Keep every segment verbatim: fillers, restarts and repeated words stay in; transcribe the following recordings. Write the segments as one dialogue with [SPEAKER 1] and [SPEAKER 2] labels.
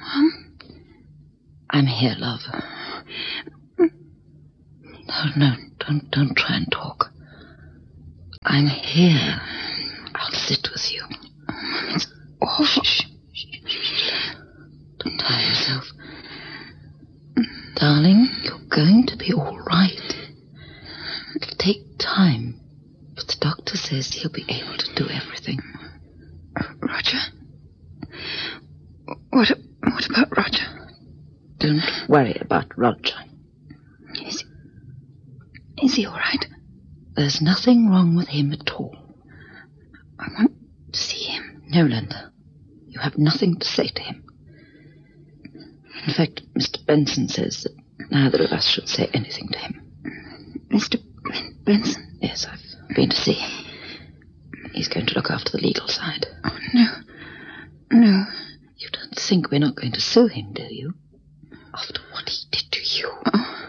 [SPEAKER 1] Mum?
[SPEAKER 2] I'm here, love. No, no, don't, don't try and talk. I'm here. I'll sit with you.
[SPEAKER 1] Oh, Mum, it's awful.
[SPEAKER 2] Shh, shh, shh. Don't tire yourself. Darling, you're going to be all right. It'll take time, but the doctor says he'll be able to do everything.
[SPEAKER 1] Roger? What, what about Roger?
[SPEAKER 2] Don't worry about Roger.
[SPEAKER 1] Is, is he all right?
[SPEAKER 2] There's nothing wrong with him at all.
[SPEAKER 1] I want to see him.
[SPEAKER 2] No, Linda. You have nothing to say to him. In fact, Mister Benson says that neither of us should say anything to him.
[SPEAKER 1] Mister Ben- Benson?
[SPEAKER 2] Yes, I've been to see him. He's going to look after the legal side.
[SPEAKER 1] Oh, no. No.
[SPEAKER 2] You don't think we're not going to sue him, do you? After what he did to you.
[SPEAKER 1] Oh.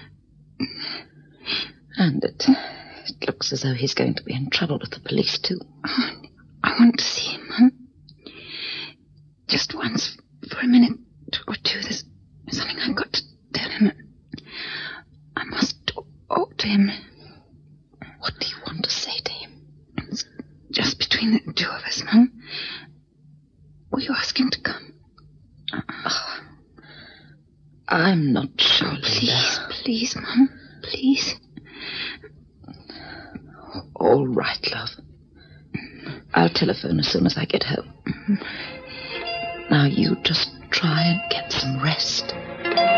[SPEAKER 2] And it, it looks as though he's going to be in trouble with the police, too.
[SPEAKER 1] Oh, I want to see him, Mum. Just once, for a minute or two. There's something I've got to tell him. I must talk to him.
[SPEAKER 2] What do you want to say to him?
[SPEAKER 1] It's just between the two of us, Mum. Will you ask him to come?
[SPEAKER 2] Oh, I'm not sure,
[SPEAKER 1] Please,
[SPEAKER 2] Linda.
[SPEAKER 1] please, Mum. Please.
[SPEAKER 2] All right, love. I'll telephone as soon as I get home. Now you just try and get some rest.